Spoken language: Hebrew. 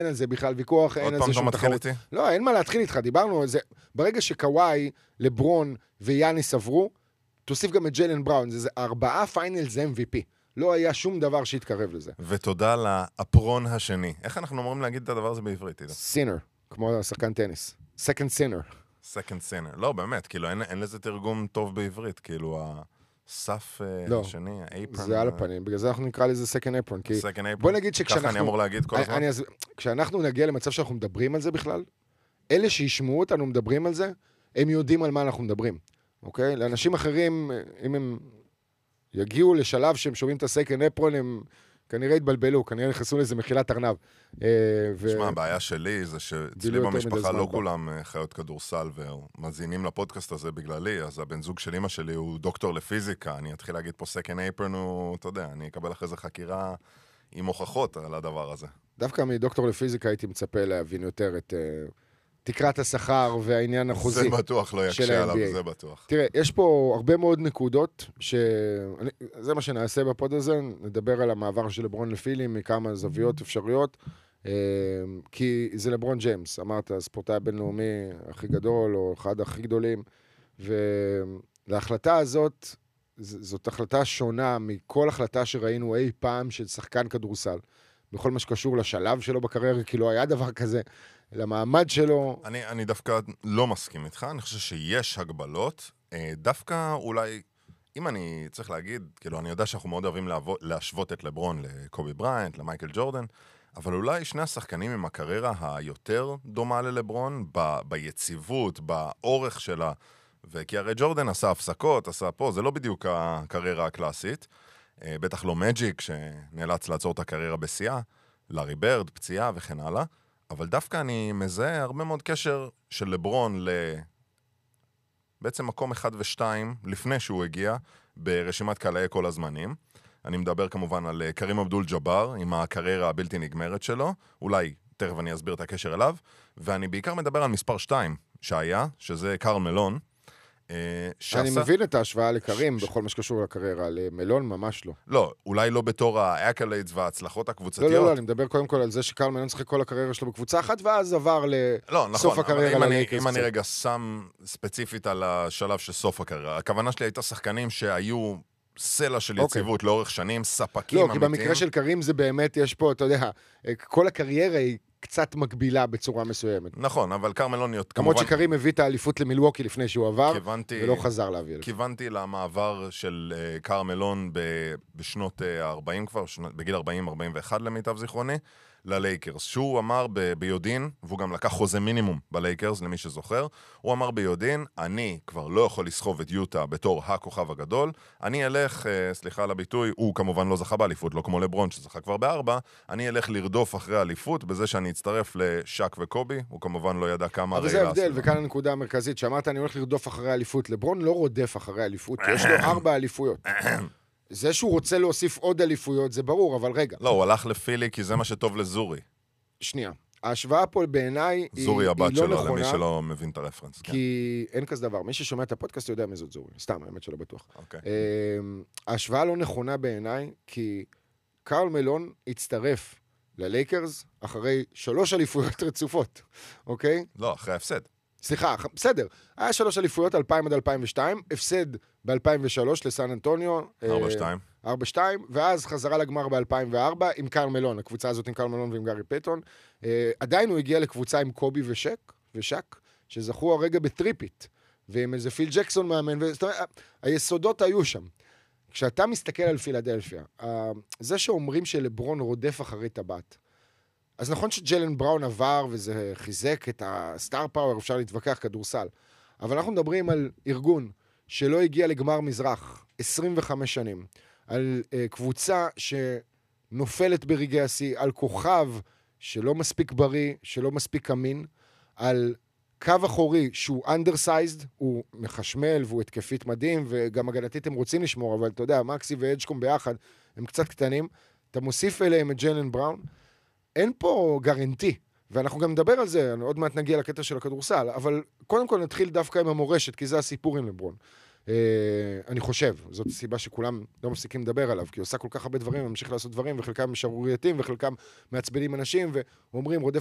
אין על זה בכלל ויכוח, אין על זה שום תחרות. לא, אין מה להתחיל איתך, דיברנו על זה. ברגע שקוואי, לברון ויאניס עברו, תוסיף גם את ג'יילן בראון, זה 4 פיינלס MVP. לא היה שום דבר שהתקרב לזה. ותודה לאפרון השני. איך אנחנו אומרים להגיד את הדבר הזה בעברית? סינר, כמו שחקן טניס. Second sinner. Second sinner. לא, באמת, כאילו אין לזה תרגום טוב בעברית, כאילו הסף השני, האפרון. זה על הפנים, בגלל זה אנחנו נקרא לזה second apron, כי בוא נגיד ככה אני אמור להגיד כל הזמן. כשאנחנו נגיע למצב שאנחנו מדברים על זה בכלל, אלה שישמעו אותנו מדברים על זה, הם יודעים על מה אנחנו מדברים, אוקיי? לאנשים אחרים, אם הם יגיעו לשלב שהם שומעים את ה-second apron, הם כנראה התבלבלו, כנראה נכנסו לזה מחילת ארנב. תשמע, הבעיה שלי זה שאצלי במשפחה לא כולם חיות כדורסל ומזינים לפודקאסט הזה בגללי, אז הבן זוג של אמא שלי הוא דוקטור לפיזיקה, אני אתחיל להגיד פה second apron, אתה יודע, אני אקבל אחרי זה חקירה עם הוכחות על הדבר הזה. דווקא מדוקטור לפיזיקה הייתי מצפה להבין יותר את תקרת השכר והעניין החוזי. זה בטוח לא יקשה עליו, זה בטוח. תראה, יש פה הרבה מאוד נקודות, זה מה שנעשה בפוד הזה, נדבר על המעבר של לברון לפילי מכמה זוויות אפשריות, כי זה לברון ג'יימס, אמרת, הספורטאי הבינלאומי הכי גדול, או אחד הכי גדולים, ולהחלטה הזאת, זאת החלטה שונה מכל החלטה שראינו אי פעם של שחקן כדורסל, בכל מה שקשור לשלב שלו בקריירה, כי לא היה דבר כזה, למעמד שלו. אני דווקא לא מסכים איתך, אני חושב שיש הגבלות, דווקא אולי, אם אני צריך להגיד, כאילו אני יודע שאנחנו מאוד אוהבים להשוות את לברון לקובי בריינט, למייקל ג'ורדן, אבל אולי שני השחקנים עם הקריירה היותר דומה ללברון, ביציבות, באורך שלה, וכי הרי ג'ורדן עשה הפסקות, עשה פה, זה לא בדיוק הקריירה הקלאסית, בטח לא מג'יק שנאלץ לעצור את הקריירה בשיאה, לארי ברד, פציעה וכן הלאה, אבל דווקא אני מזהה הרבה מאוד קשר של לברון בעצם מקום 1 ו-2 לפני שהוא הגיע ברשימת קהלי כל הזמנים. אני מדבר כמובן על קרים אבדול ג'אבר עם הקריירה הבלתי נגמרת שלו, אולי תכף אני אסביר את הקשר אליו, ואני בעיקר מדבר על מספר 2 שהיה, שזה קרל מלון, אני מבין את ההשוואה לקרים בכל מה שקשור לקריירה, למלון ממש לא. לא, אולי לא בתור האקליידס וההצלחות הקבוצתיות. לא, אני מדבר קודם כל על זה שקרל מלון צריך כל הקריירה שלו בקבוצה אחת, ואז עבר לסוף הקריירה ללייקרס. אם אני רגע שם ספציפית על השלב של סוף הקריירה, הכוונה שלי הייתה שחקנים שהיו סלע של יציבות לאורך שנים, ספקים אמיתיים. לא, כי במקרה של קרים זה באמת, יש פה, אתה יודע, כל הקריירה היא קצת מקבילה בצורה מסוימת. אבל קרמלון כמובן שקרים הביא את האליפות למילווקי לפני שהוא עבר, ולא חזר להביא. כיוונתי למעבר של קרמלון בשנות ה-40 כבר, בגיל 40-41 למיטב זיכרוני, ללייקרס. שהוא אמר ביודין, והוא גם לקח חוזה מינימום בלייקרס, למי שזוכר, הוא אמר ביודין, אני כבר לא יכול לסחוב את יוטה בתור הכוכב הגדול, אני אלך, סליחה על הביטוי, הוא כמובן לא זכה באליפות, לא כמו לברון שזכה כבר ב4, אני אלך לרדוף אחרי האליפות, בזה שאני אצטרף לשק וקובי, הוא כמובן לא ידע כמה אבל זה הבדל, וכאן הנקודה המרכזית, שאמרת אני הולך לרדוף אחרי האליפות, לברון לא רודף אחרי האליפות, יש לו 4 אליפויות. זה שהוא רוצה להוסיף עוד אליפויות, זה ברור, אבל רגע. לא, הוא הלך לפילי כי זה מה שטוב לזורי. שנייה. ההשוואה פה בעיניי היא לא נכונה. זורי הבת שלו, למי שלא מבין את הרפרנס. כי אין כזה דבר. מי ששומע את הפודקאסט יודע מי זאת זורי. סתם, האמת שלא בטוח. ההשוואה לא נכונה בעיניי, כי קרל מלון הצטרף ללייקרס אחרי 3 אליפויות רצופות. אוקיי? לא, אחרי ההפסד. סליחה, בסדר. היה 3 אליפויות, 2000 עד 2002, הפסד ב-2003 לסן אנטוניו. 4-2. ואז חזרה לגמר ב-2004 עם קרל מלון, הקבוצה הזאת עם קרל מלון ועם גארי פייטון. עדיין הוא הגיע לקבוצה עם קובי ושק, שזכו הרגע בטריפית, ועם איזה פיל ג'קסון מאמן, היסודות היו שם. כשאתה מסתכל על פילדלפיה, זה שאומרים שלברון רודף אחרי טבעת, אז נכון שג'יילן בראון עבר, וזה חיזק את הסטאר פאוור, אפשר להתווכח כדורסל, אבל אנחנו מדברים על ארגון שלא הגיע לגמר מזרח 25 שנים, על קבוצה שנופלת ברגעי השיא, על כוכב שלא מספיק בריא, שלא מספיק אמין, על קו אחורי שהוא undersized, הוא מחשמל והוא התקפית מדהים, וגם הגנתית הם רוצים לשמור, אבל אתה יודע, מקסי ואדג'קום ביחד הם קצת קטנים, אתה מוסיף אליהם את ג'יילן בראון, אין פה גרנטי, ואנחנו גם נדבר על זה, עוד מעט נגיע לקטע של הכדורסל, אבל קודם כל נתחיל דווקא עם המורשת, כי זה הסיפור עם לברון. אני חושב, זאת הסיבה שכולם לא מפסיקים לדבר עליו, כי הוא עושה כל כך הרבה דברים, ממשיך לעשות דברים, וחלקם שערורייתיים, וחלקם מעצבנים אנשים, ואומרים, רודף